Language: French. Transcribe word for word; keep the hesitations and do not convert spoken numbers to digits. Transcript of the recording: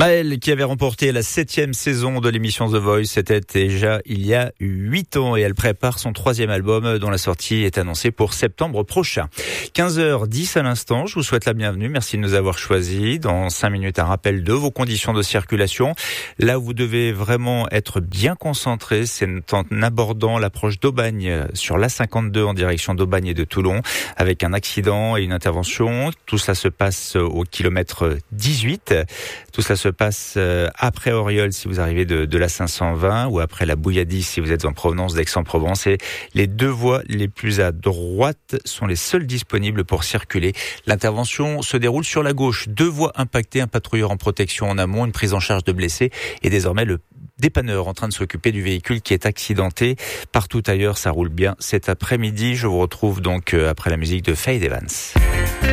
Maëlle qui avait remporté la septième saison de l'émission The Voice, c'était déjà il y a huit ans et elle prépare son troisième album dont la sortie est annoncée pour septembre prochain. quinze heures dix à l'instant, je vous souhaite la bienvenue, merci de nous avoir choisis. Dans cinq minutes, un rappel de vos conditions de circulation. Là où vous devez vraiment être bien concentré, c'est en abordant l'approche d'Aubagne sur l'A cinquante-deux en direction d'Aubagne et de Toulon avec un accident et une intervention. Tout cela se passe au kilomètre dix-huit. Tout cela se passe après Auriol si vous arrivez de, de la cinq cent vingt ou après la Bouilladie si vous êtes en provenance d'Aix-en-Provence. Et les deux voies les plus à droite sont les seules disponibles pour circuler. L'intervention se déroule sur la gauche. Deux voies impactées, un patrouilleur en protection en amont, une prise en charge de blessés et désormais le dépanneur en train de s'occuper du véhicule qui est accidenté. Partout ailleurs, ça roule bien cet après-midi. Je vous retrouve donc après la musique de Faye Evans.